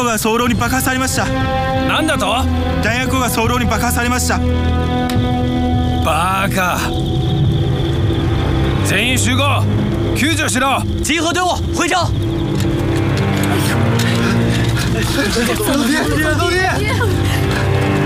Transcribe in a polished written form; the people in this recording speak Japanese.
庫が早漏に爆破されました。 なんだと？ 弾薬庫が早漏に爆破されました。 バカ！全員集合，救助しろ！ 集合队伍回城。 老爹，老爹！